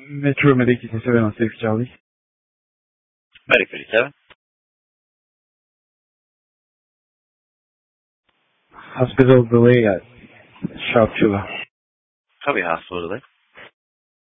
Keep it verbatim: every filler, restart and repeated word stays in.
Metro Medic eighty-seven on six Charlie. Medic fifty-seven. Hospital delay at Sharp Chula. Copy, hospital delay.